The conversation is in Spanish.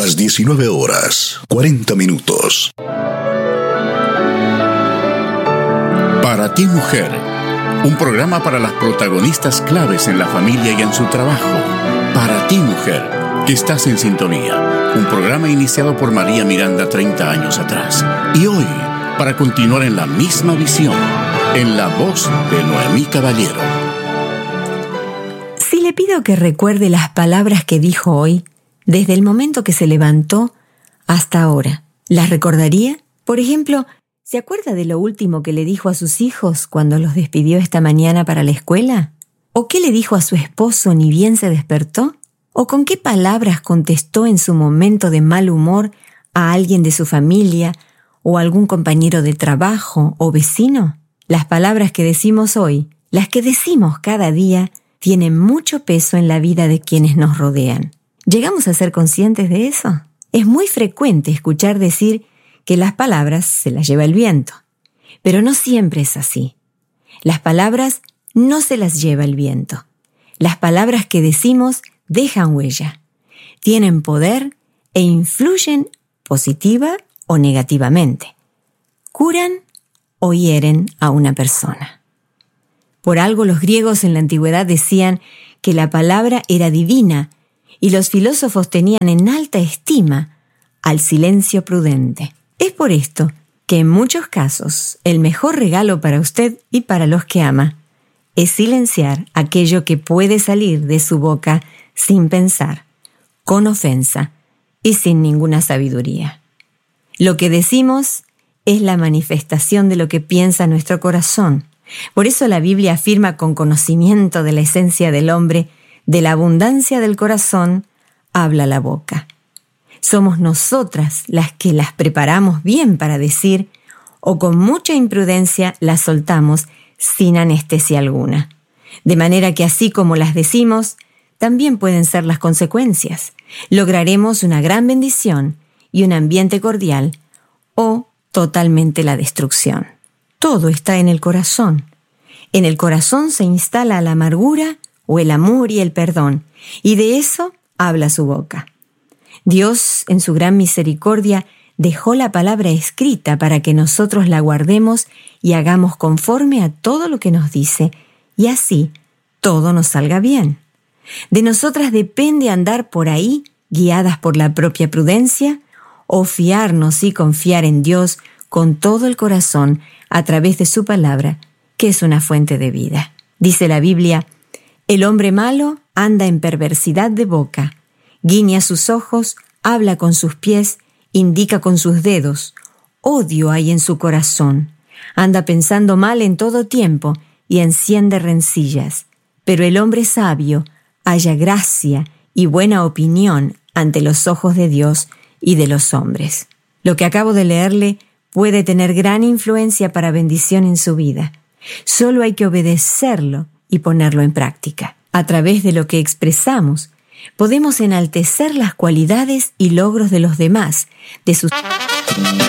Las 19 horas, 40 minutos. Para ti, mujer, un programa para las protagonistas claves en la familia y en su trabajo. Para ti, mujer, que estás en sintonía. Un programa iniciado por María Miranda 30 años atrás. Y hoy, para continuar en la misma visión, en la voz de Noemí Caballero. Si le pido que recuerde las palabras que dijo hoy, desde el momento que se levantó hasta ahora, ¿las recordaría? Por ejemplo, ¿se acuerda de lo último que le dijo a sus hijos cuando los despidió esta mañana para la escuela? ¿O qué le dijo a su esposo ni bien se despertó? ¿O con qué palabras contestó en su momento de mal humor a alguien de su familia o algún compañero de trabajo o vecino? Las palabras que decimos hoy, las que decimos cada día, tienen mucho peso en la vida de quienes nos rodean. ¿Llegamos a ser conscientes de eso? Es muy frecuente escuchar decir que las palabras se las lleva el viento, pero no siempre es así. Las palabras no se las lleva el viento. Las palabras que decimos dejan huella, tienen poder e influyen positiva o negativamente. Curan o hieren a una persona. Por algo los griegos en la antigüedad decían que la palabra era divina y los filósofos tenían en alta estima al silencio prudente. Es por esto que en muchos casos el mejor regalo para usted y para los que ama es silenciar aquello que puede salir de su boca sin pensar, con ofensa y sin ninguna sabiduría. Lo que decimos es la manifestación de lo que piensa nuestro corazón. Por eso la Biblia afirma con conocimiento de la esencia del hombre, de la abundancia del corazón, habla la boca. Somos nosotras las que las preparamos bien para decir, o con mucha imprudencia las soltamos sin anestesia alguna. De manera que así como las decimos, también pueden ser las consecuencias. Lograremos una gran bendición y un ambiente cordial, o totalmente la destrucción. Todo está en el corazón. En el corazón se instala la amargura o el amor y el perdón, y de eso habla su boca. Dios, en su gran misericordia, dejó la palabra escrita para que nosotros la guardemos y hagamos conforme a todo lo que nos dice, y así todo nos salga bien. De nosotras depende andar por ahí, guiadas por la propia prudencia, o fiarnos y confiar en Dios con todo el corazón a través de su palabra, que es una fuente de vida. Dice la Biblia: el hombre malo anda en perversidad de boca, guiña sus ojos, habla con sus pies, indica con sus dedos. Odio hay en su corazón. Anda pensando mal en todo tiempo y enciende rencillas. Pero el hombre sabio halla gracia y buena opinión ante los ojos de Dios y de los hombres. Lo que acabo de leerle puede tener gran influencia para bendición en su vida. Solo hay que obedecerlo y ponerlo en práctica. A través de lo que expresamos, podemos enaltecer las cualidades y logros de los demás, de sus